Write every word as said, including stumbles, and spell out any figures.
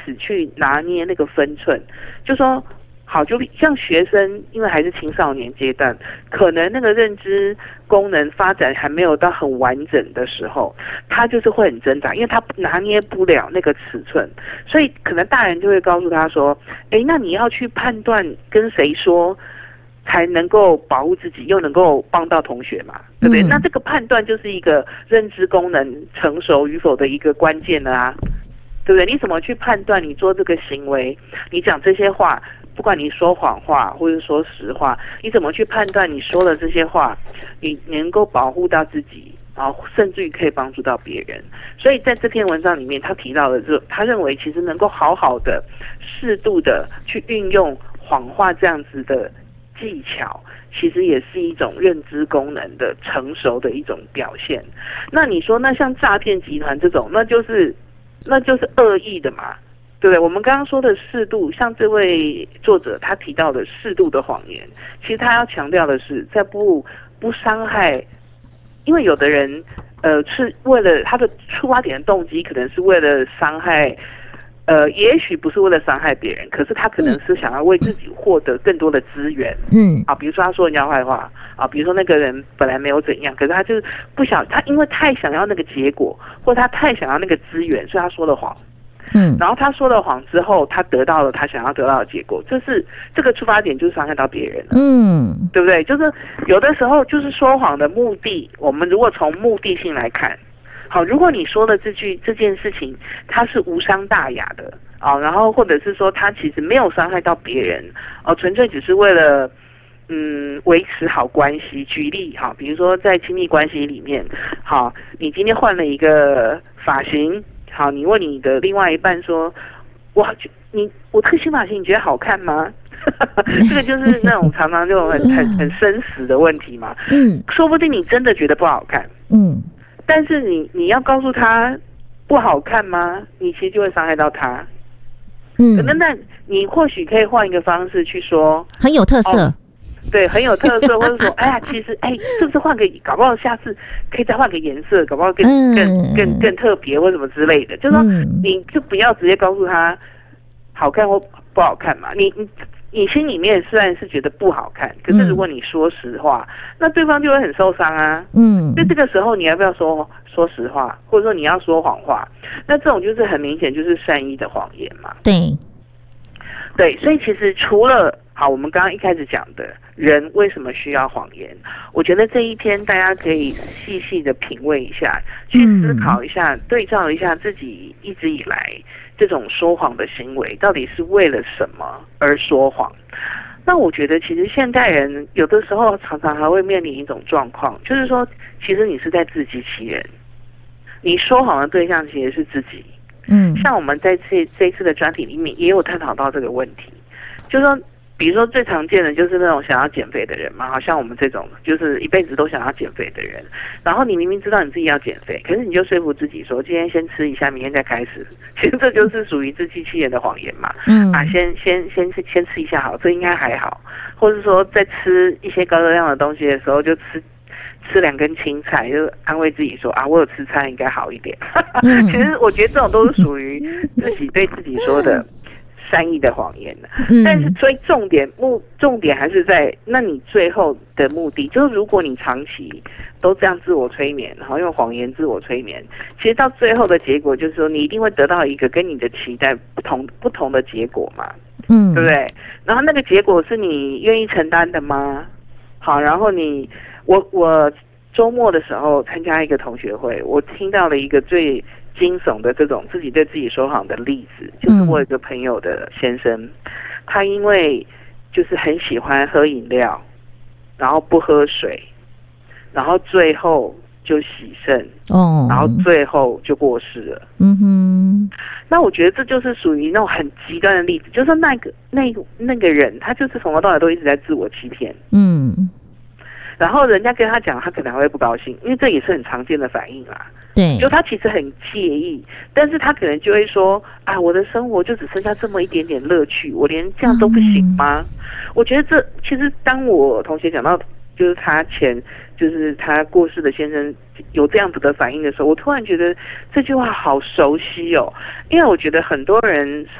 此去拿捏那个分寸，就说好，就像学生，因为还是青少年阶段，可能那个认知功能发展还没有到很完整的时候，他就是会很挣扎，因为他拿捏不了那个尺寸，所以可能大人就会告诉他说：“哎，那你要去判断跟谁说，才能够保护自己，又能够帮到同学嘛，对不对？”嗯、那这个判断就是一个认知功能成熟与否的一个关键了啊，对不对？你怎么去判断你做这个行为，你讲这些话？不管你说谎话或者说实话，你怎么去判断你说的这些话，你能够保护到自己，然后甚至于可以帮助到别人？所以在这篇文章里面，他提到的，就他认为其实能够好好的、适度的去运用谎话这样子的技巧，其实也是一种认知功能的成熟的一种表现。那你说，那像诈骗集团这种，那就是那就是恶意的嘛？对不对？我们刚刚说的适度，像这位作者他提到的适度的谎言，其实他要强调的是，在不不伤害，因为有的人，呃，是为了他的出发点的动机，可能是为了伤害，呃，也许不是为了伤害别人，可是他可能是想要为自己获得更多的资源，嗯，啊，比如说他说人家坏话，啊，比如说那个人本来没有怎样，可是他就是不想，他因为太想要那个结果，或他太想要那个资源，所以他说了谎。嗯，然后他说了谎之后，他得到了他想要得到的结果，这是这个出发点就是伤害到别人了，嗯，对不对？就是有的时候就是说谎的目的，我们如果从目的性来看，好，如果你说的这句这件事情它是无伤大雅的啊，然后或者是说他其实没有伤害到别人，哦、啊，纯粹只是为了嗯维持好关系。举例哈，比如说在亲密关系里面，好，你今天换了一个发型。好，你问你的另外一半说：“我你我这个新发型你觉得好看吗？”这个就是那种常常就很很很生死的问题嘛。嗯，说不定你真的觉得不好看。嗯，但是你你要告诉他不好看吗？你其实就会伤害到他。嗯，那那你或许可以换一个方式去说， 很有特色。哦， 对，很有特色，或者说，哎呀，其实，哎，是不是换个，搞不好下次可以再换个颜色，搞不好更更更更特别或什么之类的。就是说，你就不要直接告诉他好看或不好看嘛。你你你心里面虽然是觉得不好看，可是如果你说实话，那对方就会很受伤啊。嗯，所以这个时候你要不要说说实话，或者说你要说谎话？那这种就是很明显就是善意的谎言嘛。 对， 对，所以其实除了好，我们刚刚一开始讲的人为什么需要谎言，我觉得这一篇大家可以细细的品味一下，去思考一下，嗯、对照一下自己一直以来这种说谎的行为，到底是为了什么而说谎？那我觉得其实现代人有的时候常常还会面临一种状况，就是说，其实你是在自欺欺人，你说谎的对象其实是自己。嗯，像我们在这这一次的专题里面也有探讨到这个问题，就是说。比如说最常见的就是那种想要减肥的人嘛，好像我们这种就是一辈子都想要减肥的人，然后你明明知道你自己要减肥，可是你就说服自己说今天先吃一下，明天再开始，其实这就是属于自欺欺人的谎言嘛。嗯，啊，先先先先吃一下好，这应该还好，或是说在吃一些高热量的东西的时候就吃。吃两根青菜，就安慰自己说啊，我有吃菜应该好一点。嗯、其实我觉得这种都是属于自己对自己说的。善意的谎言，但是所以重点目重点还是在，那你最后的目的就是，如果你长期都这样自我催眠，然后用谎言自我催眠，其实到最后的结果就是说，你一定会得到一个跟你的期待不同不同的结果嘛，嗯，对不对？然后那个结果是你愿意承担的吗？好，然后你我我周末的时候参加一个同学会，我听到了一个最。惊悚的这种自己对自己说谎的例子，就是我有一个朋友的先生，嗯、他因为就是很喜欢喝饮料，然后不喝水，然后最后就洗肾，哦，然后最后就过世了。嗯哼，那我觉得这就是属于那种很极端的例子，就是那个那个那个人，他就是从头到尾都一直在自我欺骗。嗯。然后人家跟他讲，他可能还会不高兴，因为这也是很常见的反应啦。对，就他其实很介意，但是他可能就会说啊，我的生活就只剩下这么一点点乐趣，我连这样都不行吗？嗯、我觉得这其实当我同学讲到，就是他前就是他过世的先生有这样子的反应的时候，我突然觉得这句话好熟悉哦，因为我觉得很多人。